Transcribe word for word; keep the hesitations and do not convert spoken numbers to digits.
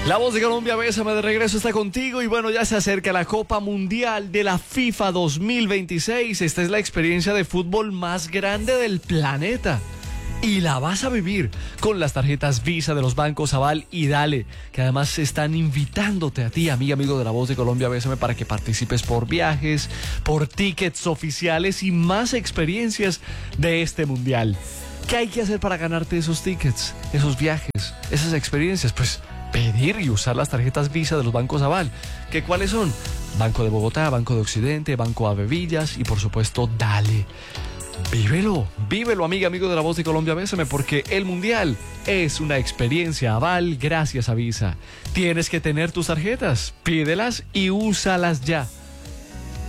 La voz de Colombia, Bésame de regreso, está contigo y bueno, ya se acerca la Copa Mundial de la FIFA dos mil veintiséis. Esta es la experiencia de fútbol más grande del planeta y la vas a vivir con las tarjetas Visa de los bancos Aval y Dale, que además están invitándote a ti, amiga, amigo de la voz de Colombia, Bésame, para que participes por viajes, por tickets oficiales y más experiencias de este Mundial. ¿Qué hay que hacer para ganarte esos tickets, esos viajes, esas experiencias? Pues pedir y usar las tarjetas Visa de los bancos Aval. ¿Qué cuáles son? Banco de Bogotá, Banco de Occidente, Banco Avevillas y por supuesto Dale. Vívelo, vívelo, amiga, amigo de la voz de Colombia, Bésame, porque el Mundial es una experiencia Aval gracias a Visa. Tienes que tener tus tarjetas, pídelas y úsalas ya.